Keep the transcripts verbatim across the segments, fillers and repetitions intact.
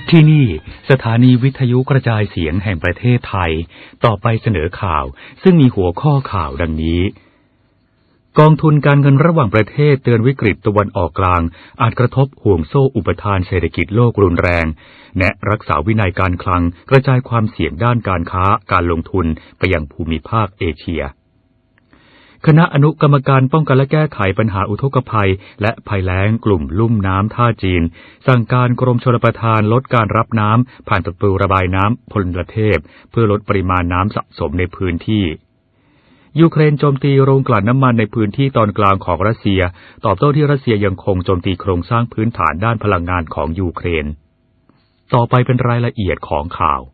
ที่นี่สถานีวิทยุกระจายเสียงแห่งประเทศไทยต่อไปเสนอข่าวซึ่งมีหัวข้อข่าวดังนี้กองทุนการเงินระหว่างประเทศเตือนวิกฤตตะวันออกกลางอาจกระทบห่วงโซ่อุปทานเศรษฐกิจโลกรุนแรงแนะรักษาวินัยการคลังกระจายความเสี่ยงด้านการค้าการลงทุนไปยังภูมิภาคเอเชียคณะอนุกรรมการป้องกันและแก้ไขปัญหาอุทกภัยและภัยแล้งกลุ่มลุ่มน้ำท่าจีนสั่งการกรมชลประทานลดการรับน้ำผ่านประตูระบายน้ำพลเทพเพื่อลดปริมาณน้ำสะสมในพื้นที่ยูเครนโจมตีโรงกลั่นน้ำมันในพื้นที่ตอนกลางของรัสเซียตอบโต้ที่รัสเซียยังคงโจมตีโครงสร้างพื้นฐานด้านพลังงานของยูเครนต่อไปเป็นรายละเอียดของข่าว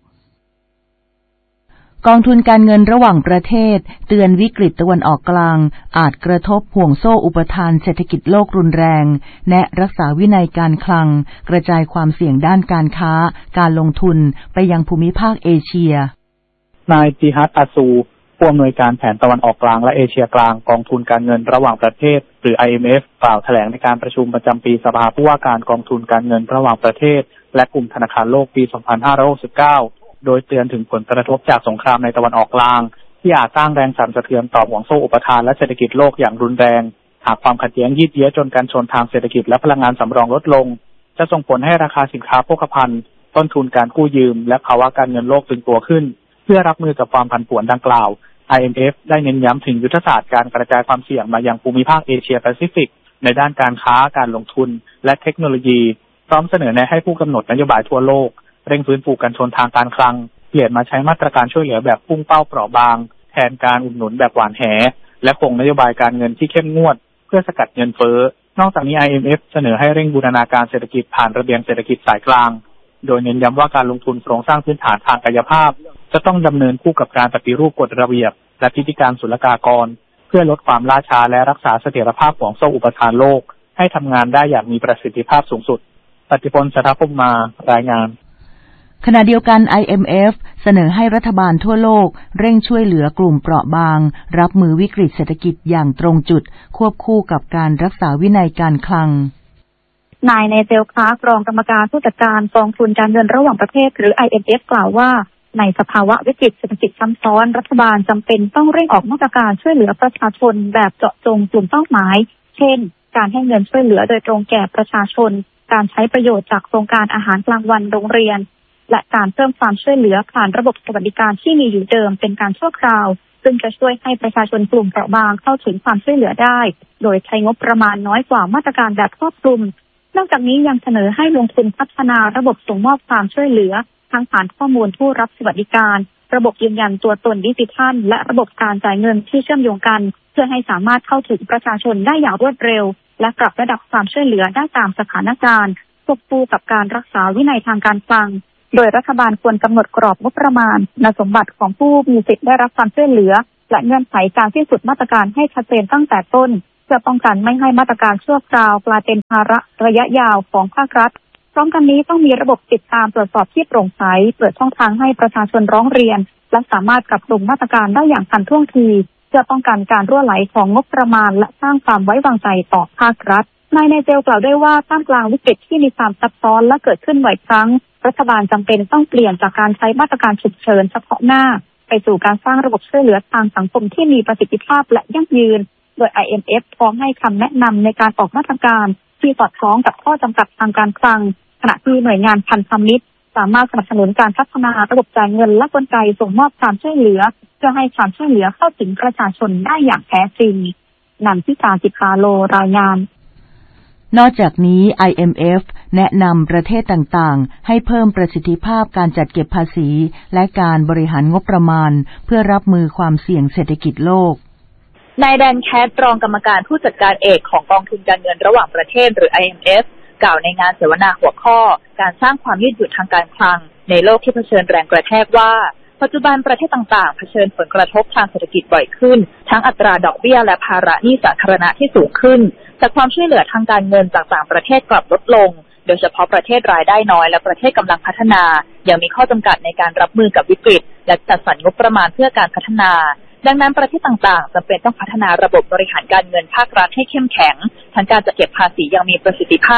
กองทุนการเงินระหว่างประเทศเตือนวิกฤตตะวันออกกลางอาจกระทบห่วงโซ่อุปทานเศรษฐกิจโลกรุนแรงแนะรักษาวินัยการคลังกระจายความเสี่ยงด้านการค้าการลงทุนไปยังภูมิภาคเอเชียนายจิฮัดอาซูผู้อำนวยการแผนตะวันออกกลางและเอเชียกลางกองทุนการเงินระหว่างประเทศหรือ ไอ เอ็ม เอฟ กล่าวแถลงในการประชุมประจำปีสภาผู้ว่าการกองทุนการเงินระหว่างประเทศและกลุ่มธนาคารโลกปี สองพันห้าร้อยหกสิบเก้าโดยเตือนถึงผลกระทบจากสงครามในตะวันออกกลางที่อาจสร้างแรงสั่นสะเทือนต่อห่วงโซ่อุปทานและเศรษฐกิจโลกอย่างรุนแรงหากความขัดแย้งยืดเยื้อจนการชนทางเศรษฐกิจและพลังงานสำรองลดลงจะส่งผลให้ราคาสินค้าโภคภัณฑ์ต้นทุนการกู้ยืมและภาวะการเงินโลกตึงตัวขึ้นเพื่อรับมือกับความผันผวนดังกล่าว ไอ เอ็ม เอฟ ได้เน้นย้ำถึงยุทธศาสตร์การกระจายความเสี่ยงมายังภูมิภาคเอเชียแปซิฟิกในด้านการค้าการลงทุนและเทคโนโลยีพร้อมเสนอแนะให้ผู้กำหนดนโยบายทั่วโลกเร่งฟื้นฟูการชนทางการคลังเปลี่ยนมาใช้มาตรการช่วยเหลือแบบพุ่งเป้าเปราะบางแทนการอุดหนุนแบบหวานแหและคงนโยบายการเงินที่เข้มงวดเพื่อสกัดเงินเฟ้อนอกจากนี้ ไอ เอ็ม เอฟ เสนอให้เร่งบูรณาการเศรษฐกิจผ่านระเบียงเศรษฐกิจสายกลางโดยเน้นย้ำว่าการลงทุนโครงสร้างพื้นฐานทางกายภาพจะต้องดำเนินคู่กับการปฏิรูปกฎระเบียบและพิธีการศุลกากรเพื่อลดความล่าช้าและรักษาเสถียรภาพของโซ่อุปทานโลกให้ทำงานได้อย่างมีประสิทธิภาพสูงสุดปฏิพล สถาพมมารายงานขณะเดียวกัน ไอ เอ็ม เอฟ เสนอให้รัฐบาลทั่วโลกเร่งช่วยเหลือกลุ่มเปราะบางรับมือวิกฤตเศรษฐกิจอย่างตรงจุดควบคู่กับการรักษาวินัยการคลังนายเนเจลคลาร์กรองกรรมการผู้จัดการกองทุนการเงินระหว่างประเทศหรือ ไอ เอ็ม เอฟ กล่าวว่าในสภาวะวิกฤตเศรษฐกิจซ้ำซ้อนรัฐบาลจำเป็นต้องเร่งออกมาตรการช่วยเหลือประชาชนแบบเจาะจงกลุ่มเป้าหมายเช่นการให้เงินช่วยเหลือโดยตรงแก่ประชาชนการใช้ประโยชน์จากโครงการอาหารกลางวันโรงเรียนและการเพิ่มความช่วยเหลือผ่านระบบสวัสดิการที่มีอยู่เดิมเป็นการชั่วคราวซึ่งจะช่วยให้ประชาชนกลุ่มเปราะบางเข้าถึงความช่วยเหลือได้โดยใช้งบประมาณน้อยกว่ามาตรการแบบครอบคลุมนอกจากนี้ยังเสนอให้ลงทุนพัฒนาระบบส่งมอบความช่วยเหลือทั้งผ่านข้อมูลผู้รับสวัสดิการระบบยืนยันตัวตนดิจิทัลและระบบการจ่ายเงินที่เชื่อมโยงกันเพื่อให้สามารถเข้าถึงประชาชนได้อย่างรวดเร็วและปรับระดับความช่วยเหลือได้ตามสถานการณ์ควบคู่กับการรักษาวินัยทางการคลังโดยรัฐบาลควรกำหนดกรอบงบประมาณคุณสมบัติของผู้มีสิทธิ์ได้รับความช่วยเหลือและเงื่อนไขการสิ้นสุดมาตรการให้ชัดเจนตั้งแต่ต้นเพื่อป้องกันไม่ให้มาตรการชั่วคราวกลายเป็นภาระระยะยาวของภาครัฐพร้อมกันนี้ต้องมีระบบติดตามตรวจสอบที่โปร่งใสเปิดช่องทางให้ประชาชนร้องเรียนและสามารถปรับปรุงมาตรการได้อย่างทันท่วงทีเพื่อป้องกันการรั่วไหลของงบประมาณและสร้างความไว้วางใจต่อภาครัฐนายเนเจลกล่าวด้วยว่าท่ามกลางวิกฤตที่มีความซับซ้อนและเกิดขึ้นบ่อยครั้งรัฐบาลจำเป็นต้องเปลี่ยนจากการใช้มาตรการฉุกเฉินเฉพาะหน้าไปสู่การสร้างระบบช่วยเหลือทางสังคมที่มีประสิทธิภาพและยั่งยืนโดย ไอ เอ็ม เอฟ พร้อมให้คำแนะนำในการออกมาตรการที่สอดคล้องกับข้อจำกัดทางการคลังขณะที่หน่วยงานพันธมิตรสามารถสนับสนุนการพัฒนาระบบจ่ายเงินและกลไกส่งมอบความช่วยเหลือเพื่อให้ความช่วยเหลือเข้าถึงประชาชนได้อย่างแท้จริงนันทิตาจิตาโลรายงานนอกจากนี้ ไอ เอ็ม เอฟ แนะนำประเทศต่างๆให้เพิ่มประสิทธิภาพการจัดเก็บภาษีและการบริหารงบประมาณเพื่อรับมือความเสี่ยงเศรษฐกิจโลกนายแดนแคทรองกรรมการผู้จัดการเอกของกองทุนการเงินระหว่างประเทศหรือ ไอ เอ็ม เอฟ กล่าวในงานเสวนาหัวข้อการสร้างความยืดหยุ่นทางการคลังในโลกที่เผชิญแรงกระแทกว่าปัจจุบันประเทศต่างๆเผชิญผลกระทบทางเศรษฐกิจบ่อยขึ้นทั้งอัตราดอกเบี้ยและภาระหนี้สาธารณะที่สูงขึ้นแต่ความช่วยเหลือทางการเงินจากต่างประเทศกลับลดลงโดยเฉพาะประเทศรายได้น้อยและประเทศกำลังพัฒนายังมีข้อจำกัดในการรับมือกับวิกฤตและจัดสรรงบประมาณเพื่อการพัฒนาดังนั้นประเทศต่างๆจำเป็นต้องพัฒนาระบบบริหารการเงินภาครัฐให้เข้มแข็งทั้งการจัดเก็บภาษีอย่างมีประสิทธิภาพ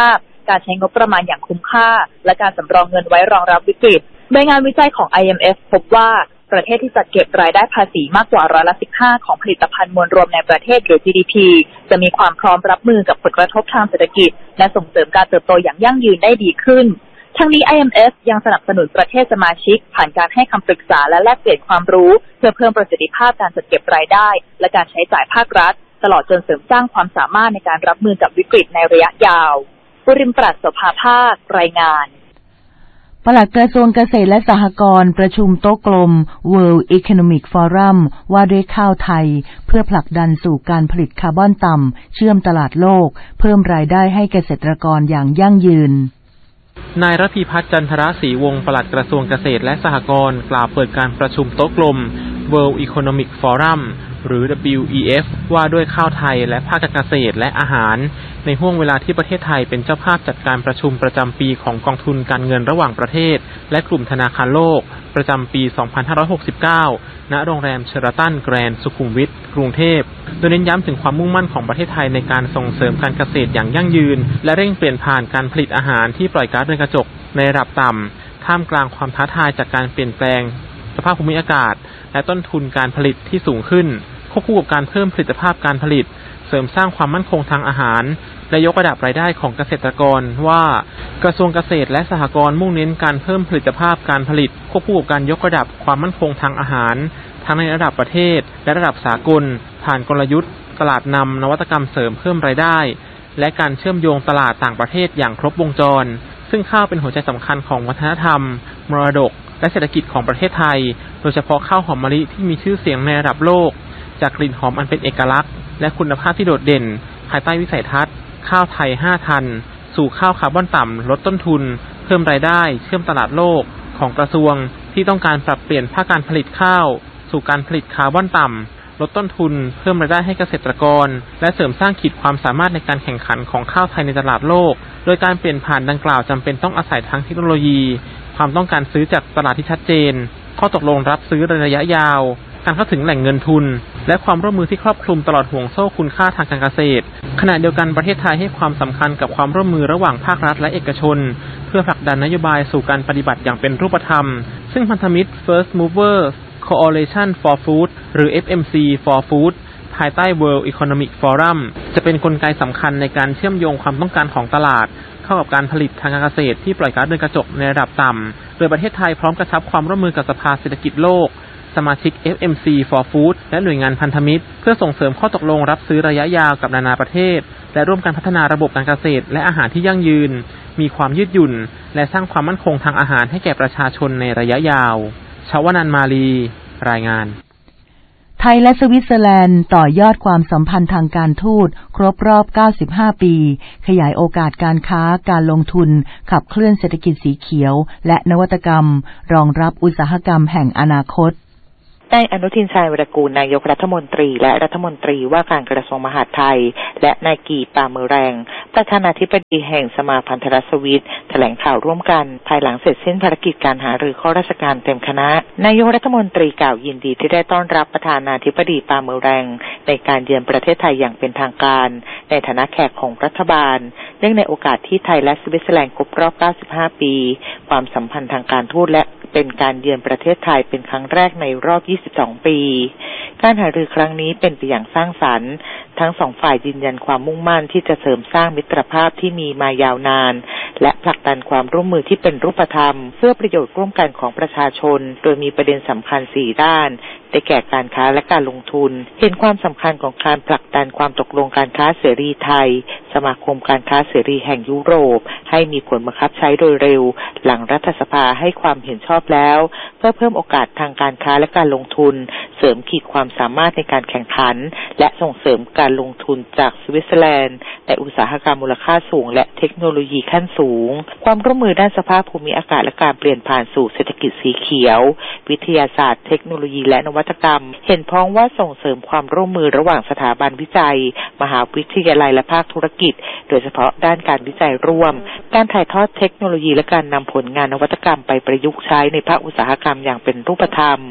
การใช้งบประมาณอย่างคุ้มค่าและการสำรองเงินไว้รองรับวิกฤตโดยงานวิจัยของ ไอ เอ็ม เอฟ พบว่าประเทศที่จัดเก็บรายได้ภาษีมากกว่าร้อยละสิบห้าของผลิตภัณฑ์มวลรวมในประเทศหรือ จี ดี พี จะมีความพร้อมรับมือกับผลกระทบทางเศรษฐกิจและส่งเสริมการเติบโตอย่างยั่งยืนได้ดีขึ้นทั้งนี้ ไอ เอ็ม เอฟ ยังสนับสนุนประเทศสมาชิกผ่านการให้คำปรึกษาและแลกเปลี่ยนความรู้เพื่อเพิ่มประสิทธิภาพการจัดเก็บรายได้และการใช้จ่ายภาครัฐตลอดจนเสริมสร้างความสามารถในการรับมือกับวิกฤตในระยะยาวบุริมปราศโสภาภาครายงานปลัดกระทรวงเกษตรและสหกรณ์ประชุมโต๊ะกลม World Economic Forum ว่าด้วยข้าวไทยเพื่อผลักดันสู่การผลิตคาร์บอนต่ำเชื่อมตลาดโลกเพิ่มรายได้ให้เกษตรกรอย่างยั่งยืนนายระพีพัฒน์จันทรศรีวงศ์ปลัดกระทรวงเกษตรและสหกรณ์กล่าวเปิดการประชุมโต๊ะกลม World Economic Forum หรือ ดับเบิลยู อี เอฟ ว่าด้วยข้าวไทยและภาคการเกษตรและอาหารในห้วงเวลาที่ประเทศไทยเป็นเจ้าภาพจัดการประชุมประจำปีของกองทุนการเงินระหว่างประเทศและกลุ่มธนาคารโลกประจำปี สองพันห้าร้อยหกสิบเก้า ณ โรงแรมเชอราตันแกรนด์สุขุมวิทกรุงเทพโดยเน้นย้ำถึงความมุ่งมั่นของประเทศไทยในการส่งเสริมการเกษตรอย่างยั่งยืนและเร่งเปลี่ยนผ่านการผลิตอาหารที่ปล่อยก๊าซเรือนกระจกในระดับต่ำท่ามกลางความท้าทายจากการเปลี่ยนแปลงสภาพภูมิอากาศและต้นทุนการผลิตที่สูงขึ้นควบคู่กับการเพิ่มผลิตภาพการผลิตเสริมสร้างความมั่นคงทางอาหารและยกระดับรายได้ของเกษตรกรว่ากระทรวงเกษตรและสหกรณ์มุ่งเน้นการเพิ่มผลิตภาพการผลิตควบคู่กับการยกระดับความมั่นคงทางอาหารทั้งในระดับประเทศและระดับสากลผ่านกลยุทธ์ตลาดนำนวัตกรรมเสริมเพิ่มรายได้และการเชื่อมโยงตลาดต่างประเทศอย่างครบวงจรซึ่งข้าวเป็นหัวใจสำคัญของวัฒนธรรมมรดกและเศรษฐกิจของประเทศไทยโดยเฉพาะข้าวหอมมะลิที่มีชื่อเสียงในระดับโลกจากกลิ่นหอมอันเป็นเอกลักษณ์และคุณภาพที่โดดเด่นภายใต้วิสัยทัศน์ข้าวไทยห้าทันสู่ข้าวคาร์บอนต่ำลดต้นทุนเพิ่มรายได้เชื่อมตลาดโลกของกระทรวงที่ต้องการปรับเปลี่ยนภาคการผลิตข้าวสู่การผลิตคาร์บอนต่ำลดต้นทุนเพิ่มรายได้ให้เกษตรกรและเสริมสร้างขีดความสามารถในการแข่งขันของข้าวไทยในตลาดโลกโดยการเปลี่ยนผ่านดังกล่าวจำเป็นต้องอาศัยทั้งเทคโนโลยีความต้องการซื้อจากตลาดที่ชัดเจนข้อตกลงรับซื้อระยะยาวการเข้าถึงแหล่งเงินทุนและความร่วมมือที่ครอบคลุมตลอดห่วงโซ่คุณค่าทางการเกษตรขณะเดียวกันประเทศไทยให้ความสำคัญกับความร่วมมือระหว่างภาครัฐและเอกชนเพื่อผลักดันนโยบายสู่การปฏิบัติอย่างเป็นรูปธรรมซึ่งพันธมิตร First Movers Coalition for Food หรือ เอฟ เอ็ม ซี for Food ภายใต้ World Economic Forum จะเป็นกลไกสำคัญในการเชื่อมโยงความต้องการของตลาดเข้ากับการผลิตทางการเกษตรที่ปล่อยก๊าซเรือนกระจกในระดับต่ำโดยประเทศไทยพร้อมกระชับความร่วมมือกับสภาเศรษฐกิจโลกสมาชิก เอฟ เอ็ม ซี for Food และหน่วยงานพันธมิตรเพื่อส่งเสริมข้อตกลงรับซื้อระยะยาวกับนานาประเทศและร่วมกันพัฒนาระบบการเกษตรและอาหารที่ยั่งยืนมีความยืดหยุ่นและสร้างความมั่นคงทางอาหารให้แก่ประชาชนในระยะยาวชวนันท์มาลีรายงานไทยและสวิตเซอร์แลนด์ต่อยอดความสัมพันธ์ทางการทูตครบรอบเก้าสิบห้าปีขยายโอกาสการค้าการลงทุนขับเคลื่อนเศรษฐกิจสีเขียวและนวัตกรรมรองรับอุตสาหกรรมแห่งอนาคตนายอนุทินชาญวิรากูลนายกรัฐมนตรีและรัฐมนตรีว่าการกระทรวงมหาดไทยและนายกีปามือแรงประธานาธิบดีแห่งสมาพันธรัฐสวิตแถลงข่าวร่วมกันภายหลังเสร็จสิ้นภารกิจการหารือข้อราชการเต็มคณะนายกรัฐมนตรีกล่าวยินดีที่ได้ต้อนรับประธานาธิบดีปามือแรงในการเยือนประเทศไทยอย่างเป็นทางการในฐานะแขกของรัฐบาลเนื่องในโอกาสที่ไทยและสวิตเซอร์แลนด์ครบรอบเก้าสิบห้าปีความสัมพันธ์ทางการทูตและเป็นการเยือนประเทศไทยเป็นครั้งแรกในรอบยี่สิบสองปีการหารือครั้งนี้เป็นไปอย่างสร้างสรรค์ทั้งสองฝ่ายยืนยันความมุ่งมั่นที่จะเสริมสร้างมิตรภาพที่มีมายาวนานและผลักดันความร่วมมือที่เป็นรูปธรรมเพื่อประโยชน์ร่วมกันของประชาชนโดยมีประเด็นสำคัญสี่ด้านได้แก่การค้าและการลงทุนเห็นความสำคัญของการผลักดันความตกลงการค้าเสรีไทยสมาคมการค้าเสรีแห่งยุโรปให้มีผลบังคับใช้โดยเร็วหลังรัฐสภาให้ความเห็นชอบแล้วเพื่อเพิ่มโอกาสทางการค้าและการลงทุนเสริมขีดความสามารถในการแข่งขันและส่งเสริมการลงทุนจากสวิตเซอร์แลนด์ในอุตสาหกรรมมูลค่าสูงและเทคโนโลยีขั้นสูงความร่วมมือด้านสภาพภูมิอากาศและการเปลี่ยนผ่านสู่เศรษฐกิจสีเขียววิทยาศาสตร์เทคโนโลยีและนวัตกรรมเห็นพ้องว่าส่งเสริมความร่วมมือระหว่างสถาบันวิจัยมหาวิทยาลัยและภาคธุรกิจโดยเฉพาะด้านการวิจัยร่วมการถ่ายทอดเทคโนโลยีและการนำผลงานนวัตกรรมไปประยุกต์ใช้ในภาคอุตสาหกรรมอย่างเป็นรูปธรรม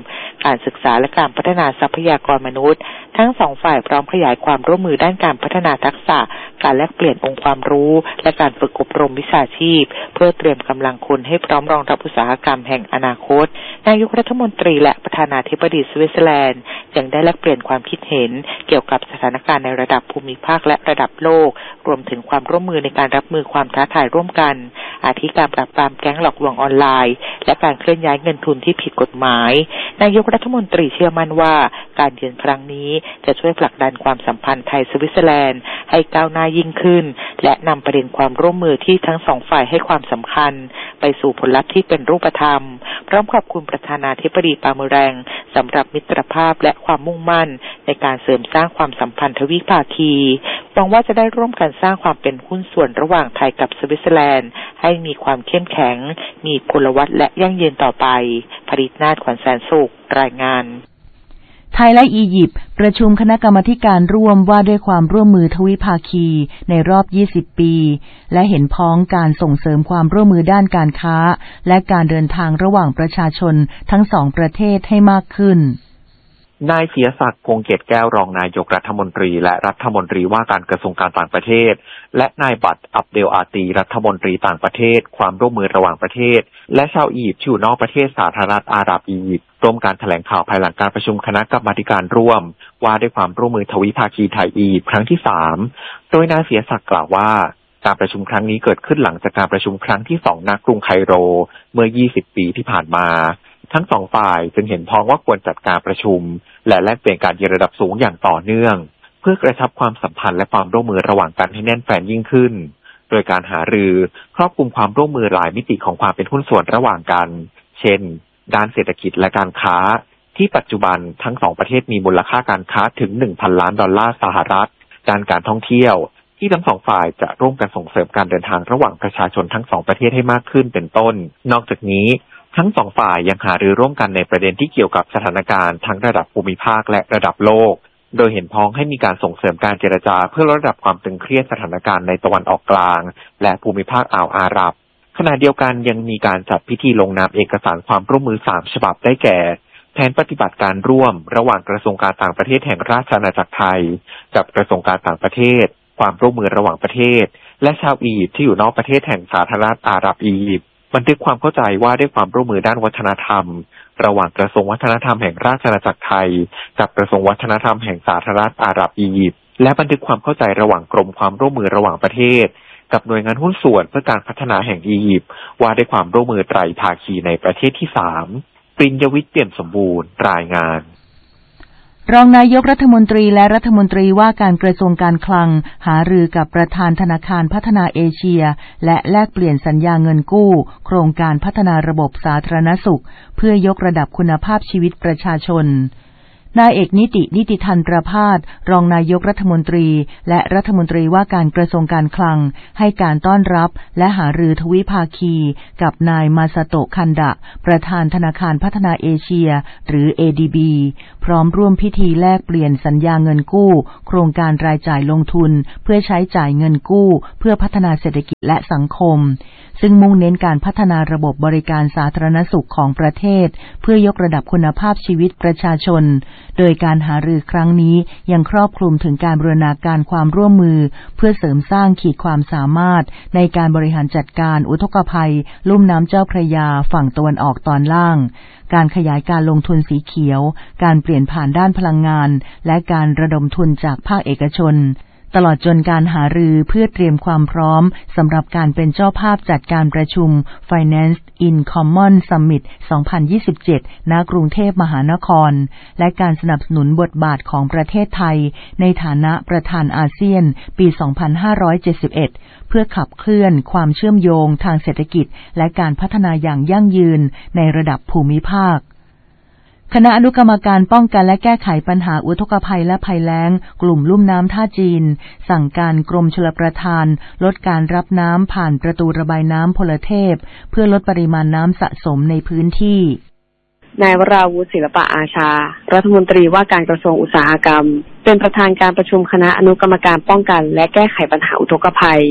การศึกษาและการพัฒนาทรัพยากรมนุษย์ทั้งสองฝ่ายพร้อมขยายความร่วมมือด้านการพัฒนาทักษะการแลกเปลี่ยนองค์ความรู้และการฝึกอบรมวิชาชีพเพื่อเตรียมกำลังคนให้พร้อมรองรับอุตสาหกรรมแห่งอนาคตนายกรัฐมนตรีและประธานาธิบดีสวิตเซอร์แลนด์ยังได้แลกเปลี่ยนความคิดเห็นเกี่ยวกับสถานการณ์ในระดับภูมิภาคและระดับโลกรวมถึงความร่วมมือในการรับมือความท้าทายร่วมกันอาทิการปราบปรามแก๊งหลอกลวงออนไลน์และการเคลื่อนย้ายเงินทุนที่ผิดกฎหมายนายกรัฐมนตรีเชื่อมั่นว่าการเยือนครั้งนี้จะช่วยผลักดันความสัมพันธ์ไทยสวิตเซอร์แลนด์ให้ก้าวหน้ายิ่งขึ้นและนำประเด็นความร่วมมือที่ทั้งสองฝ่ายให้ความสำคัญไปสู่ผลลัพธ์ที่เป็นรูปธรรมพร้อมขอบคุณประธานาธิบดีปาเมแรงสำหรับมิตรภาพและความมุ่งมั่นในการเสริมสร้างความสัมพันธ์ทวิภาคีหวังว่าจะได้ร่วมกันสร้างความเป็นหุ้นส่วนระหว่างไทยกับสวิตเซอร์แลนด์ให้มีความเข้มแข็งมีพลวัตและยั่งยืนต่อไปภริษนาถ ขวัญแสนสุขรายงานไทยและอียิปต์ประชุมคณะกรรมาธิการร่วมว่าด้วยความร่วมมือทวิภาคีในรอบยี่สิบปีและเห็นพ้องการส่งเสริมความร่วมมือด้านการค้าและการเดินทางระหว่างประชาชนทั้งสองประเทศให้มากขึ้นนายเสียศักดิ์ พงษ์เกตแก้วรองนายกรัฐมนตรีและรัฐมนตรีว่าการกระทรวงการต่างประเทศและนายบัตรอับเดลอาตีรัฐมนตรีต่างประเทศความร่วมมือระหว่างประเทศและชาวอียิปต์ที่อยู่นอกประเทศสาธารณรัฐอาหรับอียิปต์ร่วมการแถลงข่าวภายหลังการประชุมคณะกรรมาการร่วมว่าด้วยความร่วมมือทวิภาคีไทยอียิปต์ครั้งที่สามโดยนายเสียศักดิ์กล่าวว่าการประชุมครั้งนี้เกิดขึ้นหลังจากการประชุมครั้งที่สองณกรุงไคโรเมื่อยี่สิบปีที่ผ่านมาทั้งสองฝ่ายจึงเห็นพ้องว่าควรจัดการประชุมและแลกเปลี่ยนการเยือนระดับสูงอย่างต่อเนื่องเพื่อกระชับความสัมพันธ์และความร่วมมือระหว่างกันให้แน่นแฟ้นยิ่งขึ้นโดยการหารือครอบคลุมความร่วมมือหลายมิติของความเป็นหุ้นส่วนระหว่างกันเช่นด้านเศรษฐกิจและการค้าที่ปัจจุบันทั้งสองประเทศมีมูลค่าการค้าถึง หนึ่งพัน ล้านดอลลาร์สหรัฐด้านการท่องเที่ยวที่ทั้งสองฝ่ายจะร่วมกันส่งเสริมการเดินทางระหว่างประชาชนทั้งสองประเทศให้มากขึ้นเป็นต้นนอกจากนี้ทั้งสองฝ่ายยังหารือร่วมกันในประเด็นที่เกี่ยวกับสถานการณ์ทั้งระดับภูมิภาคและระดับโลกโดยเห็นพ้องให้มีการส่งเสริมการเจรจาเพื่อลดระดับความตึงเครียดสถานการณ์ในตะวันออกกลางและภูมิภาคอ่าวอาหรับขณะเดียวกันยังมีการจัดพิธีลงนามเอกสารความร่วมมือสามฉบับได้แก่แผนปฏิบัติการร่วมระหว่างกระทรวงการต่างประเทศแห่งราชอาณาจักรไทยกับกระทรวงการต่างประเทศความร่วมมือระหว่างประเทศและชาวอียิปต์ที่อยู่นอกประเทศแห่งสาธารณรัฐอาหรับอียิปต์บันทึกความเข้าใจว่าด้วยความร่วมมือด้านวัฒนธรรมระหว่างกระทรวงวัฒนธรรมแห่งราชอาณาจักรไทยกับกระทรวงวัฒนธรรมแห่งสาธารณรัฐอาหรับอียิปต์และบันทึกความเข้าใจระหว่างกรมความร่วมมือระหว่างประเทศกับหน่วยงานหุ้นส่วนเพื่อการพัฒนาแห่งอียิปต์ว่าด้วยความร่วมมือไตรภาคีในประเทศที่สามปริญญวิทย์เปี่ยมสมบูรณ์รายงานรองนายกรัฐมนตรีและรัฐมนตรีว่าการกระทรวงการคลังหารือกับประธานธนาคารพัฒนาเอเชียและแลกเปลี่ยนสัญญาเงินกู้โครงการพัฒนาระบบสาธารณสุขเพื่อยกระดับคุณภาพชีวิตประชาชนนายเอกนิตินิติธันตรภาสรองนายกรัฐมนตรีและรัฐมนตรีว่าการกระทรวงการคลังให้การต้อนรับและหารือทวิภาคีกับนายมาซาโตะคันดะประธานธนาคารพัฒนาเอเชียหรือ เอ ดี บี พร้อมร่วมพิธีแลกเปลี่ยนสัญญาเงินกู้โครงการรายจ่ายลงทุนเพื่อใช้จ่ายเงินกู้เพื่อพัฒนาเศรษฐกิจและสังคมซึ่งมุ่งเน้นการพัฒนาระบบบริการสาธารณสุขของประเทศเพื่อยกระดับคุณภาพชีวิตประชาชนโดยการหารือครั้งนี้ยังครอบคลุมถึงการบูรณาการความร่วมมือเพื่อเสริมสร้างขีดความสามารถในการบริหารจัดการอุทกภัยลุ่มน้ำเจ้าพระยาฝั่งตะวันออกตอนล่างการขยายการลงทุนสีเขียวการเปลี่ยนผ่านด้านพลังงานและการระดมทุนจากภาคเอกชนตลอดจนการหารือเพื่อเตรียมความพร้อมสำหรับการเป็นเจ้าภาพจัดการประชุม Finance in Common Summit สองพันยี่สิบเจ็ด ณ กรุงเทพมหานครและการสนับสนุนบทบาทของประเทศไทยในฐานะประธานอาเซียนปี สองพันห้าร้อยเจ็ดสิบเอ็ด เพื่อขับเคลื่อนความเชื่อมโยงทางเศรษฐกิจและการพัฒนาอย่างยั่งยืนในระดับภูมิภาคคณะอนุกรรมการป้องกันและแก้ไขปัญหาอุทกภัยและภัยแล้งกลุ่มลุ่มน้ำท่าจีนสั่งการกรมชลประทานลดการรับน้ำผ่านประตูระบายน้ำพลเทพเพื่อลดปริมาณน้ำสะสมในพื้นที่นายวราวุฒิศิลปะอาชารัฐมนตรีว่าการกระทรวงอุตสาหกรรมเป็นประธานการประชุมคณะอนุกรรมการป้องกันและแก้ไขปัญหาอุทกภัย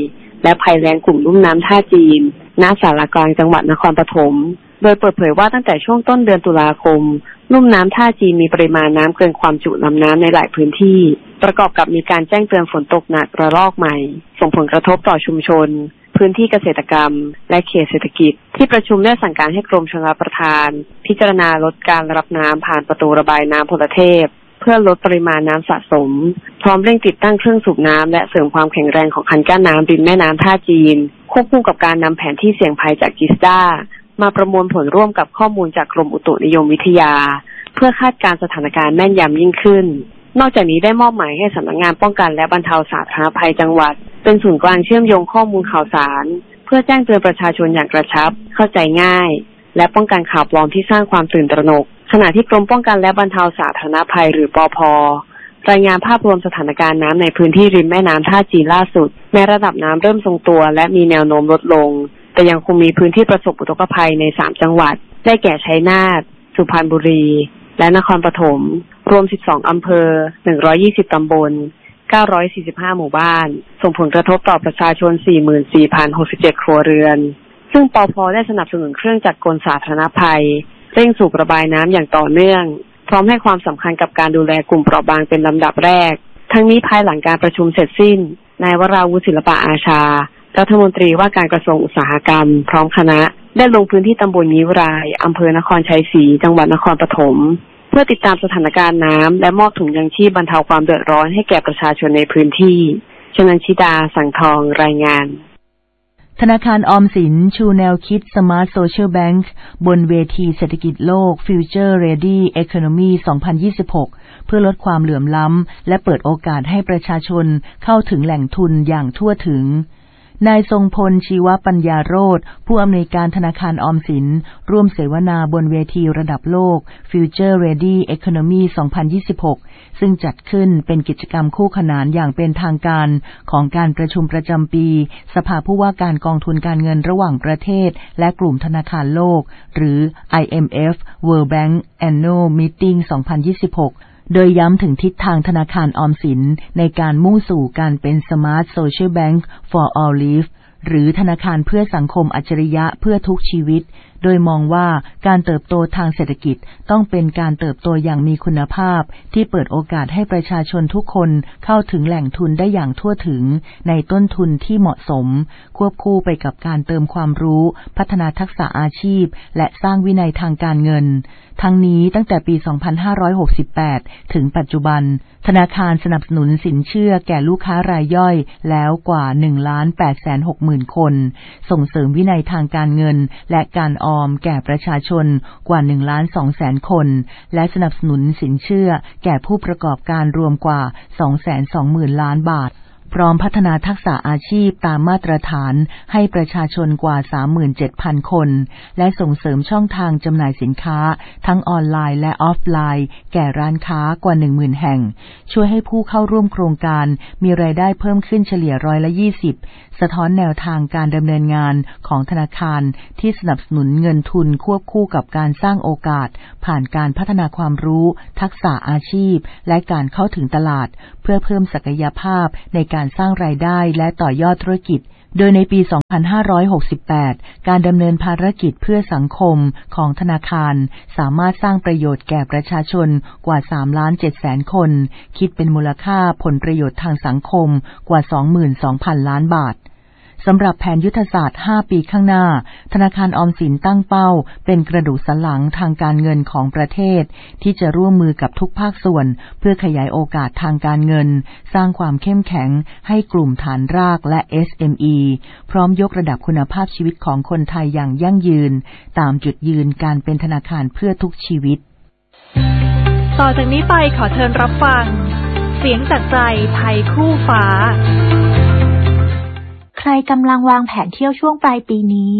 และภัยแล้งกลุ่มลุ่มน้ำท่าจีนณสารกลางจังหวัดนครปฐมโดยเปิดเผยว่าตั้งแต่ช่วงต้นเดือนตุลาคมลุ่มน้ำท่าจีนมีปริมาณน้ำเกินความจุลำน้ำในหลายพื้นที่ประกอบกับมีการแจ้งเตือนฝนตกหนักระลอกใหม่ส่งผลกระทบต่อชุมชนพื้นที่เกษตรกรรมและเขตเศรษฐกิจที่ประชุมได้สั่งการให้กรมชลประทานพิจารณาลดการรับน้ำผ่านประตูระบายน้ำพลเทพเพื่อลดปริมาณน้ำสะสมพร้อมเร่งติดตั้งเครื่องสูบน้ำและเสริมความแข็งแรงของคันกั้นน้ำริมแม่น้ำท่าจีนควบคู่กับการนำแผนที่เสี่ยงภัยจากจิสดามาประมวลผลร่วมกับข้อมูลจากกรมอุตุนิยมวิทยาเพื่อคาดการณ์สถานการณ์แม่นยำยิ่งขึ้นนอกจากนี้ได้มอบหมายให้สำนักงานป้องกันและบรรเทาสาธารณภัยจังหวัดเป็นศูนย์กลางเชื่อมโยงข้อมูลข่าวสารเพื่อแจ้งเตือนประชาชนอย่างกระชับเข้าใจง่ายและป้องกันข่าวปลอมที่สร้างความตื่นตระหนกขณะที่กรมป้องกันและบรรเทาสาธารณภัยหรือปภ.รายงานภาพรวมสถานการณ์น้ำในพื้นที่ริมแม่น้ำท่าจีนล่าสุดแม้ระดับน้ำเริ่มทรงตัวและมีแนวโน้มลดลงแต่ยังคงมีพื้นที่ประสบอุทกภัยในสามจังหวัดได้แก่ชัยนาทสุพรรณบุรีและนครปฐมรวมสิบสองอำเภอหนึ่งร้อยยี่สิบตำบลเก้าร้อยสี่สิบห้าหมู่บ้านส่งผลกระทบต่อประชาชน สี่หมื่นสี่พันหกสิบเจ็ด ครัวเรือนซึ่งปภ.ได้สนับสนุนเครื่องจักรกลสาธารณภัยเร่งสูบระบายน้ำอย่างต่อเนื่องพร้อมให้ความสำคัญกับการดูแลกลุ่มเปราะบางเป็นลำดับแรกทั้งนี้ภายหลังการประชุมเสร็จสิ้นนายวราวุฒิศิลปะอาชารัฐมนตรีว่าการกระทรวงอุตสาหกรรมพร้อมคณะได้ลงพื้นที่ตำบลงิ้วรายอำเภอนครชัยศรีจังหวัดนครปฐมเพื่อติดตามสถานการณ์น้ำและมอบถุงยังชีพบรรเทาความเดือดร้อนให้แก่ประชาชนในพื้นที่ชนันชิดาสังทองรายงานธนาคารออมสินชูแนวคิด Smart Social Bank บนเวทีเศรษฐกิจโลก Future Ready Economy สองพันยี่สิบหกเพื่อลดความเหลื่อมล้ำและเปิดโอกาสให้ประชาชนเข้าถึงแหล่งทุนอย่างทั่วถึงนายทรงพลชีวปัญญาโรจน์ผู้อำนวยการธนาคารออมสินร่วมเสวนาบนเวทีระดับโลก Future Ready Economy สองพันยี่สิบหกซึ่งจัดขึ้นเป็นกิจกรรมคู่ขนานอย่างเป็นทางการของการประชุมประจำปีสภาผู้ว่าการกองทุนการเงินระหว่างประเทศและกลุ่มธนาคารโลกหรือ ไอ เอ็ม เอฟ World Bank Annual Meeting สองพันยี่สิบหกโดยย้ำถึงทิศทางธนาคารออมสินในการมุ่งสู่การเป็น Smart Social Bank for All Lives หรือธนาคารเพื่อสังคมอัจฉริยะเพื่อทุกชีวิตโดยมองว่าการเติบโตทางเศรษฐกิจต้องเป็นการเติบโตอย่างมีคุณภาพที่เปิดโอกาสให้ประชาชนทุกคนเข้าถึงแหล่งทุนได้อย่างทั่วถึงในต้นทุนที่เหมาะสมควบคู่ไปกับการเติมความรู้พัฒนาทักษะอาชีพและสร้างวินัยทางการเงินทั้งนี้ตั้งแต่ปี สองพันห้าร้อยหกสิบแปด ถึงปัจจุบันธนาคารสนับสนุนสินเชื่อแก่ลูกค้ารายย่อยแล้วกว่า หนึ่งล้านแปดแสนหกหมื่น คนส่งเสริมวินัยทางการเงินและการออมแก่ประชาชนกว่า หนึ่งล้านสองแสน คนและสนับสนุนสินเชื่อแก่ผู้ประกอบการรวมกว่า สองแสนสองหมื่น ล้านบาทพร้อมพัฒนาทักษะอาชีพตามมาตรฐานให้ประชาชนกว่า สามหมื่นเจ็ดพัน คนและส่งเสริมช่องทางจำหน่ายสินค้าทั้งออนไลน์และออฟไลน์แก่ร้านค้ากว่า หนึ่งหมื่น แห่งช่วยให้ผู้เข้าร่วมโครงการมีรายได้เพิ่มขึ้นเฉลี่ยร้อยละยี่สิบสะท้อนแนวทางการดำเนินงานของธนาคารที่สนับสนุนเงินทุนควบคู่กับการสร้างโอกาสผ่านการพัฒนาความรู้ทักษะอาชีพและการเข้าถึงตลาดเพื่อเพิ่มศักยภาพในการสร้างรายได้และต่อยอดธุรกิจโดยในปี สองพันห้าร้อยหกสิบแปด การดำเนินภารกิจเพื่อสังคมของธนาคารสามารถสร้างประโยชน์แก่ประชาชนกว่า สามล้านเจ็ดแสน คนคิดเป็นมูลค่าผลประโยชน์ทางสังคมกว่า สองหมื่นสองพัน ล้านบาทสำหรับแผนยุทธศาสตร์ห้าปีข้างหน้าธนาคารออมสินตั้งเป้าเป็นกระดูกสันหลังทางการเงินของประเทศที่จะร่วมมือกับทุกภาคส่วนเพื่อขยายโอกาสทางการเงินสร้างความเข้มแข็งให้กลุ่มฐานรากและ เอส เอ็ม อี พร้อมยกระดับคุณภาพชีวิตของคนไทยอย่างยั่งยืนตามจุดยืนการเป็นธนาคารเพื่อทุกชีวิตต่อจากนี้ไปขอเชิญรับฟังเสียงจากใจไทยคู่ฟ้าใครกำลังวางแผนเที่ยวช่วงปลายปีนี้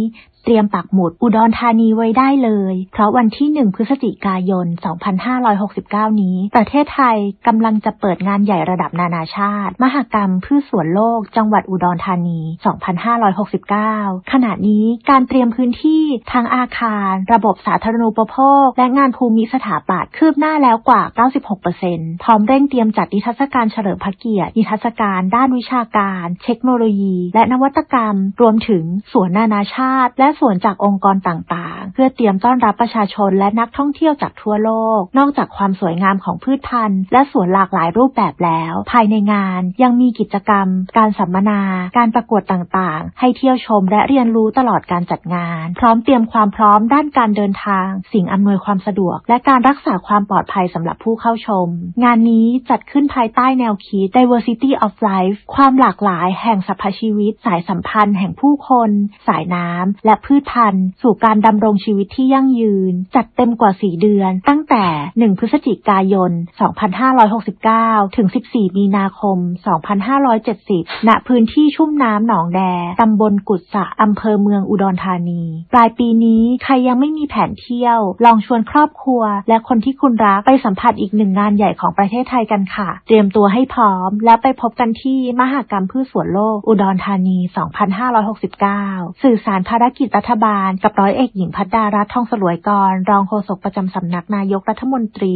เตรียมปักหมุดอุดรธานีไว้ได้เลยเพราะวันที่หนึ่งพฤศจิกายนสองพันห้าร้อยหกสิบเก้านี้ประเทศไทยกำลังจะเปิดงานใหญ่ระดับนานาชาติมหกรรมพืชสวนโลกจังหวัดอุดรธานีสองพันห้าร้อยหกสิบเก้าขณะนี้การเตรียมพื้นที่ทางอาคารระบบสาธารณูปโภคและงานภูมิสถาปัตย์คืบหน้าแล้วกว่า เก้าสิบหกเปอร์เซ็นต์ พร้อมเร่งเตรียมจัดนิทรรศการเฉลิมพระเกียรตินิทรรศการด้านวิชาการเทคโนโลยีและนวัตกรรมรวมถึงสวนนานาชาติและสวนจากองค์กรต่างๆเพื่อเตรียมต้อนรับประชาชนและนักท่องเที่ยวจากทั่วโลกนอกจากความสวยงามของพืชพันธุ์และสวนหลากหลายรูปแบบแล้วภายในงานยังมีกิจกรรมการสัมมนาการประกวดต่างๆให้เที่ยวชมและเรียนรู้ตลอดการจัดงานพร้อมเตรียมความพร้อมด้านการเดินทางสิ่งอำนวยความสะดวกและการรักษาความปลอดภัยสำหรับผู้เข้าชมงานนี้จัดขึ้นภายใต้แนวคิด Diversity of Life ความหลากหลายแห่งสรรพชีวิตสายสัมพันธ์แห่งผู้คนสายน้ำและพืชพันธุ์สู่การดำรงชีวิตที่ยั่งยืนจัดเต็มกว่าสี่เดือนตั้งแต่หนึ่งพฤศจิกายนสองพันห้าร้อยหกสิบเก้าถึงสิบสี่มีนาคมสองพันห้าร้อยเจ็ดสิบณพื้นที่ชุ่มน้ำหนองแดตำบลกุดสะอำเภอเมืองอุดรธานีปลายปีนี้ใครยังไม่มีแผนเที่ยวลองชวนครอบครัวและคนที่คุณรักไปสัมผัสอีกหนึ่งงานใหญ่ของประเทศไทยกันค่ะเตรียมตัวให้พร้อมแล้วไปพบกันที่มหกรรมพืชสวนโลกอุดรธานีสองพันห้าร้อยหกสิบเก้าสื่อสารภารกิจรัฐบาลกับร้อยเอกหญิงภัดดารัตน์ทองสลวยกรรองโฆษกประจำสำนักนายกรัฐมนตรี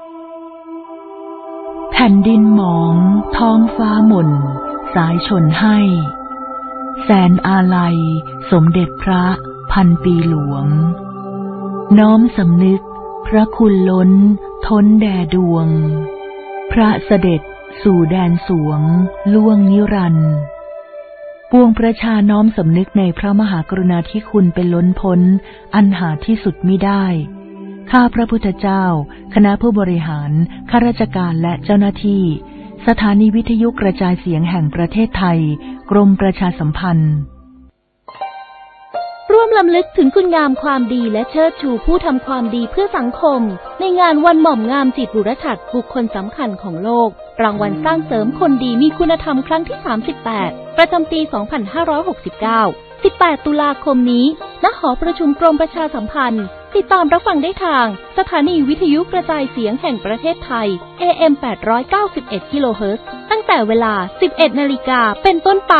แผ่นดินหมองท้องฟ้าหม่นสายชนให้แสนอาลัยสมเด็จพระพันปีหลวงน้อมสำนึกพระคุณล้นท้นแด่ดวงพระเสด็จสู่แดนสวงล่วงนิรันดร์ปวงประชาน้อมสำนึกในพระมหากรุณาธิคุณเป็นล้นพ้นอันหาที่สุดมิได้ข้าพระพุทธเจ้าคณะผู้บริหารข้าราชการและเจ้าหน้าที่สถานีวิทยุกระจายเสียงแห่งประเทศไทยกรมประชาสัมพันธ์ร่วมรำลึกถึงคุณงามความดีและเชิดชูผู้ทำความดีเพื่อสังคมในงานวันหม่อมงามจิตบุรฉัตรบุคคลสำคัญของโลกรางวัลสร้างเสริมคนดีมีคุณธรรมครั้งที่สามสิบแปดประจำปีสองพันห้าร้อยหกสิบเก้า สิบแปดตุลาคมนี้ณหอประชุมกรมประชาสัมพันธ์ติดตามรับฟังได้ทางสถานีวิทยุกระจายเสียงแห่งประเทศไทย เอ เอ็ม แปดร้อยเก้าสิบเอ็ด กิโลเฮิรตซ์ตั้งแต่เวลา สิบเอ็ดนาฬิกาเป็นต้นไป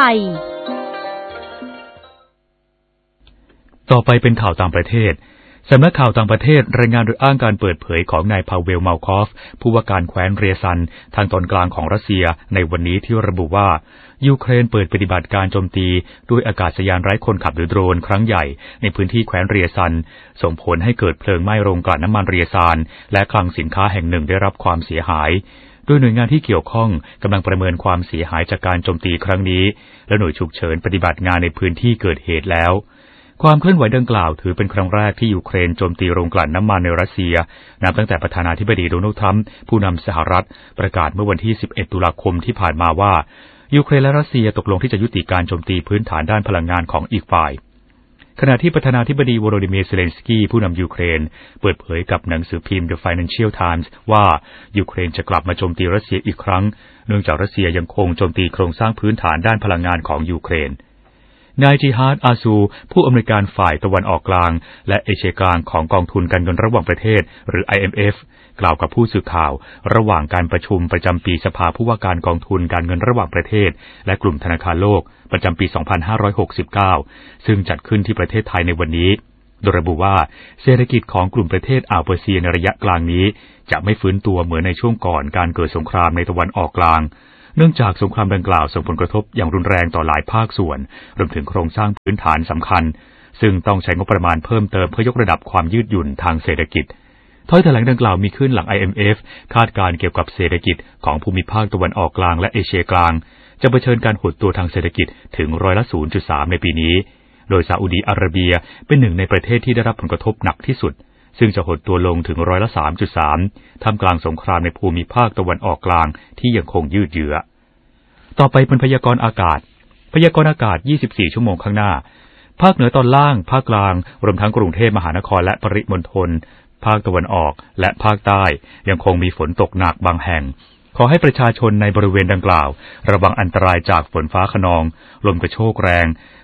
ต่อไปเป็นข่าวต่างประเทศสำนักข่าวต่างประเทศรายงานโดยอ้างการเปิดเผยของนายพาเวล มาลคอฟผู้ว่าการแคว้นเรียซันทางตอนกลางของรัสเซียในวันนี้ที่ระบุว่ายูเครนเปิดปฏิบัติการโจมตีด้วยอากาศยานไร้คนขับหรือโดรนครั้งใหญ่ในพื้นที่แคว้นเรียซันส่งผลให้เกิดเพลิงไหม้โรงกลั่นน้ำมันเรียซานและคลังสินค้าแห่งหนึ่งได้รับความเสียหายโดยหน่วยงานที่เกี่ยวข้องกำลังประเมินความเสียหายจากการโจมตีครั้งนี้และหน่วยฉุกเฉินปฏิบัติงานในพื้นที่เกิดเหตุแล้วความเคลื่อนไหวดังกล่าวถือเป็นครั้งแรกที่ยูเครนโจมตีโรงกลั่นน้ำมันในรัสเซียนับตั้งแต่ประธานาธิบดีโดนัลด์ทรัมป์ผู้นำสหรัฐประกาศเมื่อวันที่สิบเอ็ดตุลาคมที่ผ่านมาว่ายูเครนและรัสเซียตกลงที่จะยุติการโจมตีพื้นฐานด้านพลังงานของอีกฝ่ายขณะที่ประธานาธิบดีโวโลดิเมียร์ เซเลนสกี้ผู้นำยูเครนเปิดเผยกับหนังสือพิมพ์ The Financial Times ว่ายูเครนจะกลับมาโจมตีรัสเซียอีกครั้งเนื่องจากรัสเซียยังคงโจมตีโครงสร้างพื้นฐานด้านพลังงานของยูเครนนายจิฮาด อาซูผู้อำนวยการฝ่ายตะวันออกกลางและเอเชียกลางของกองทุนการเงินระหว่างประเทศหรือ ไอ เอ็ม เอฟ กล่าวกับผู้สื่อข่าวระหว่างการประชุมประจำปีสภาผู้ว่าการกองทุนการเงินระหว่างประเทศและกลุ่มธนาคารโลกประจำปีสองพันห้าร้อยหกสิบเก้าซึ่งจัดขึ้นที่ประเทศไทยในวันนี้โดยระบุว่าเศรษฐกิจของกลุ่มประเทศอ่าวเปอร์เซียในระยะกลางนี้จะไม่ฟื้นตัวเหมือนในช่วงก่อนการเกิดสงครามในตะวันออกกลางเนื่องจากสงครามดังกล่าวส่งผลกระทบอย่างรุนแรงต่อหลายภาคส่วนรวมถึงโครงสร้างพื้นฐานสำคัญซึ่งต้องใช้งบประมาณเพิ่มเติมเพื่อยกระดับความยืดหยุ่นทางเศรษฐกิจถ้อยแถลงดังกล่าวมีขึ้นหลัง ไอ เอ็ม เอฟ คาดการณ์เกี่ยวกับเศรษฐกิจของภูมิภาคตะวันออกกลางและเอเชียกลางจะเผชิญการหดตัวทางเศรษฐกิจถึงร้อยละ ศูนย์จุดสาม ในปีนี้โดยซาอุดีอาระเบียเป็นหนึ่งในประเทศที่ได้รับผลกระทบหนักที่สุดซึ่งจะหดตัวลงถึงร้อยละ สามจุดสาม ท่ามกลางสงครามในภูมิภาคตะวันออกกลางที่ยังคงยืดเยื้อต่อไปเป็นพยากรณ์อากาศพยากรณ์อากาศยี่สิบสี่ชั่วโมงข้างหน้าภาคเหนือตอนล่างภาคกลางรวมทั้งกรุงเทพมหานครและปริมณฑลภาคตะวันออกและภาคใต้ยังคงมีฝนตกหนักบางแห่งขอให้ประชาชนในบริเวณดังกล่าวระวังอันตรายจากฝนฟ้าคะนองลมกระโชกแรง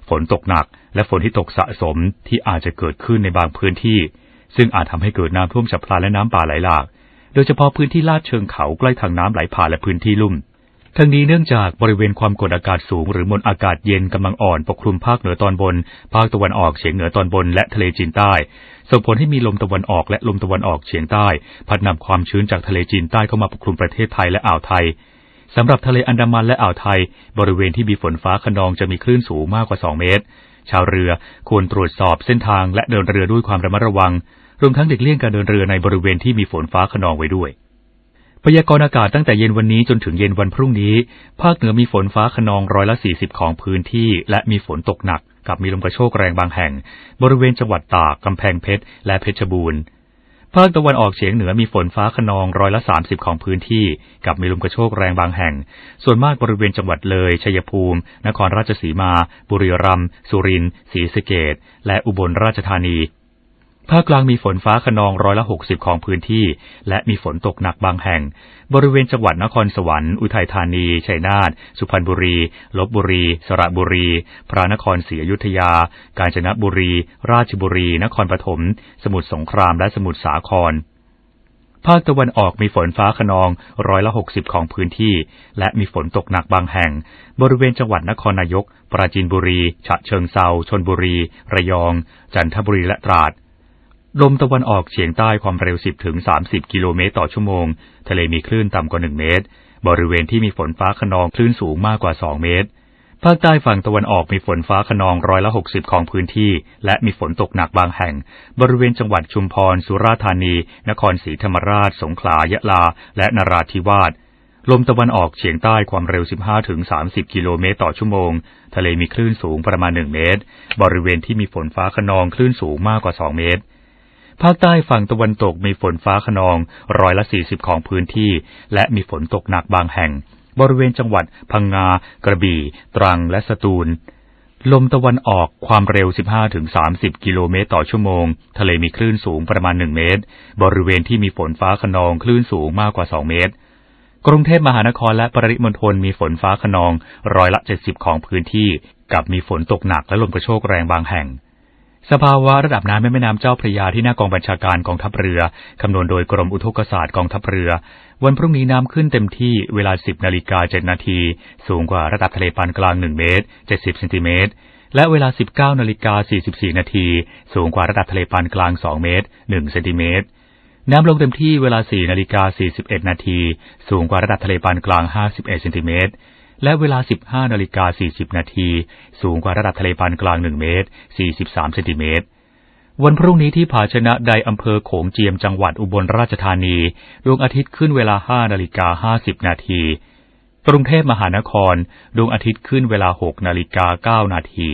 ฝนตกหนักและฝนที่ตกสะสมที่อาจจะเกิดขึ้นในบางพื้นที่ซึ่งอาจทำให้เกิดน้ำท่วมฉับพลันและน้ำป่าไหลหลากโดยเฉพาะพื้นที่ลาดเชิงเขาใกล้ทางน้ำไหลผ่านและพื้นที่ลุ่มทั้งนี้เนื่องจากบริเวณความกดอากาศสูงหรือมวลอากาศเย็นกำลังอ่อนปกคลุมภาคเหนือตอนบนภาคตะวันออกเฉียงเหนือตอนบนและทะเลจีนใต้ส่งผลให้มีลมตะวันออกและลมตะวันออกเฉียงใต้พัดนำความชื้นจากทะเลจีนใต้เข้ามาปกคลุมประเทศไทยและอ่าวไทยสำหรับทะเลอันดามันและอ่าวไทยบริเวณที่มีฝนฟ้าคะนองจะมีคลื่นสูงมากกว่าสองเมตรชาวเรือควรตรวจสอบเส้นทางและเดินเรือด้วยความระมัดระวังรวมทั้งหลีกเลี่ยงการเดินเรือในบริเวณที่มีฝนฟ้าคะนองไว้ด้วยพยากรณ์อากาศตั้งแต่เย็นวันนี้จนถึงเย็นวันพรุ่งนี้ภาคเหนือมีฝนฟ้าคะนองร้อยละสี่สิบของพื้นที่และมีฝนตกหนักกับมีลมกระโชกแรงบางแห่งบริเวณจังหวัดตากกำแพงเพชรและเพชรบูรณ์ภาคตะวันออกเฉียงเหนือมีฝนฟ้าคะนองร้อยละสามสิบของพื้นที่กับมีลมกระโชกแรงบางแห่งส่วนมากบริเวณจังหวัดเลยชัยภูมินครราชสีมาบุรีรัมย์สุรินทร์ศรีสะเกษและอุบลราชธานีภาคกลางมีฝนฟ้าคะนองร้อยละหกสิบของพื้นที่และมีฝนตกหนักบางแห่งบริเวณจังหวัดนครสวรรค์อุทัยธานีชัยนาทสุพรรณบุรีลพบุรีสระบุรีพระนครศรีอยุธยากาญจนบุรีราชบุรีนครปฐมสมุทรสงครามและสมุทรสาครภาคตะวันออกมีฝนฟ้าคะนองร้อยละหกสิบของพื้นที่และมีฝนตกหนักบางแห่งบริเวณจังหวัดนครนายกปราจีนบุรีฉะเชิงเทราชลบุรีระยองจันทบุรีและตราดลมตะวันออกเฉียงใต้ความเร็ว สิบถึงสามสิบ กิโลเมตรต่อชั่วโมงทะเลมีคลื่นต่ำกว่าหนึ่งเมตรบริเวณที่มีฝนฟ้าคะนองคลื่นสูงมากกว่าสองเมตรภาคใต้ฝั่งตะวันออกมีฝนฟ้าคะนองร้อยละหกสิบของพื้นที่และมีฝนตกหนักบางแห่งบริเวณจังหวัดชุมพรสุราษฎร์ธานีนครศรีธรรมราชสงขลายะลาและนราธิวาสลมตะวันออกเฉียงใต้ความเร็ว สิบห้าถึงสามสิบ กิโลเมตรต่อชั่วโมงทะเลมีคลื่นสูงประมาณหนึ่งเมตรบริเวณที่มีฝนฟ้าคะนองคลื่นสูงมากกว่าสองเมตรภาคใต้ฝั่งตะวันตกมีฝนฟ้าคะนองร้อยละสี่สิบของพื้นที่และมีฝนตกหนักบางแห่งบริเวณจังหวัดพังงากระบี่ตรังและสตูลลมตะวันออกความเร็ว สิบห้าถึงสามสิบ กิโลเมตรต่อชั่วโมงทะเลมีคลื่นสูงประมาณหนึ่งเมตรบริเวณที่มีฝนฟ้าคะนองคลื่นสูงมากกว่าสองเมตรกรุงเทพมหานครและปริมณฑลมีฝนฟ้าคะนองร้อยละเจ็ดสิบของพื้นที่กับมีฝนตกหนักและลมกระโชกแรงบางแห่งสภาวะระดับน้ำแม่น้ำเจ้าพระยาที่หน้ากองบัญชาการกองทัพเรือคำนวณโดยกรมอุทกศาสตร์กองทัพเรือวันพรุ่งนี้น้ำขึ้นเต็มที่เวลา สิบนาฬิกาเจ็ดนาทีสูงกว่าระดับทะเลปานกลางหนึ่งเมตรเจ็ดสิบเซนติเมตรและเวลา สิบเก้านาฬิกาสี่สิบสี่นาทีสูงกว่าระดับทะเลปานกลางสองเมตรหนึ่งเซนติเมตรน้ำลงเต็มที่เวลา สี่นาฬิกาสี่สิบเอ็ดนาทีสูงกว่าระดับทะเลปานกลางห้าสิบเอ็ดเซนติเมตรและเวลา สิบห้านาฬิกาสี่สิบนาทีสูงกว่าระดับทะเลปานกลางหนึ่งเมตรสี่สิบสามเซนติเมตรวันพรุ่งนี้ที่ผาชนะใดอำเภอโขงเจียมจังหวัดอุบลราชธานีดวงอาทิตย์ขึ้นเวลา ห้านาฬิกาห้าสิบนาทีกรุงเทพมหานครดวงอาทิตย์ขึ้นเวลา หกนาฬิกาเก้านาที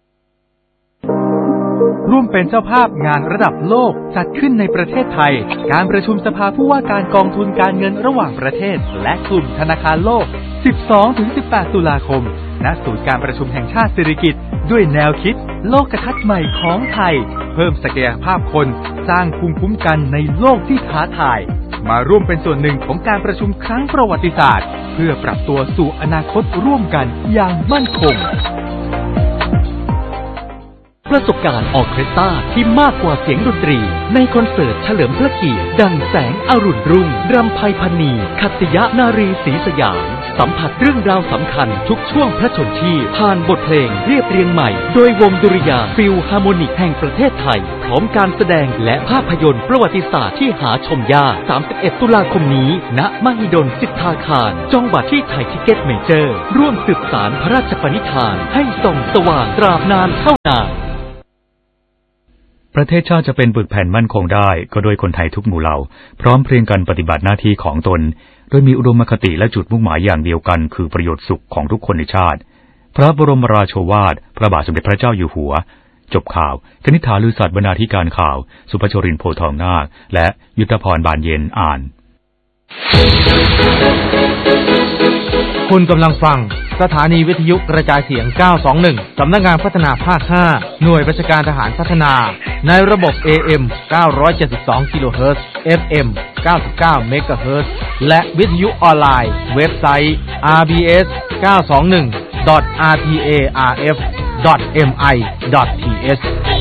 ร่วมเป็นเจ้าภาพงานระดับโลกจัดขึ้นในประเทศไทยการประชุมสภาผู้ว่าการกองทุนการเงินระหว่างประเทศและกลุ่มธนาคารโลก สิบสองถึงสิบแปด ตุลาคมณศูนย์การประชุมแห่งชาติสิริกิติ์ด้วยแนวคิดโลกทัศน์ใหม่ของไทยเพิ่มศักยภาพคนสร้างภูมิคุ้มกันในโลกที่ท้าทายมาร่วมเป็นส่วนหนึ่งของการประชุมครั้งประวัติศาสตร์เพื่อปรับตัวสู่อนาคตร่วมกันอย่างมั่นคงประสบการณ์ออร์เคสตราที่มากกว่าเสียงดนตรีในคอนเสิร์ตเฉลิมพระเกียรติดังแสงอรุณรุ่งรำไพพรรณีขัตติยนารีศรีสยามสัมผัสเรื่องราวสำคัญทุกช่วงพระชนชีพผ่านบทเพลงเรียบเรียงใหม่โดยวงดุริยางค์ฟิลฮาร์โมนิกแห่งประเทศไทยพร้อมการแสดงและภาพยนตร์ประวัติศาสตร์ที่หาชมยากสามสิบเอ็ดตุลาคมนี้ณมหิดลสิทธาคารจองบัตรที่ไทยทิเก็ตเมเจอร์ร่วมสืบสานพระราชปณิธานให้ส่องสว่างตราบนานเท่านานประเทศชาติจะเป็นปึกแผ่นมั่นคงได้ก็โดยคนไทยทุกหมู่เหล่าพร้อมเพรียงกันปฏิบัติหน้าที่ของตนโดยมีอุดมคติและจุดมุ่งหมายอย่างเดียวกันคือประโยชน์สุขของทุกคนในชาติพระบรมราโชวาทพระบาทสมเด็จพระเจ้าอยู่หัวจบข่าวกนิษฐาลือสัตย์บรรณาธิการข่าวสุภชรินทร์โพทองนาคและยุทธพรบานเย็นอ่านคุณกำลังฟังสถานีวิทยุกระจายเสียงเก้าสองหนึ่งสำนักงานพัฒนาภาคห้าหน่วยบัญชาการทหารพัฒนาในระบบ เอ เอ็ม เก้าร้อยเจ็ดสิบสอง กิโลเฮิรตซ์ เอฟ เอ็ม เก้าสิบเก้า เมกะเฮิรตซ์และวิทยุออนไลน์เว็บไซต์ อาร์ บี เอส เก้าสองหนึ่ง ดอท อาร์ ที เอ อาร์ เอฟดอท เอ็ม ไอ ดอท ที เอช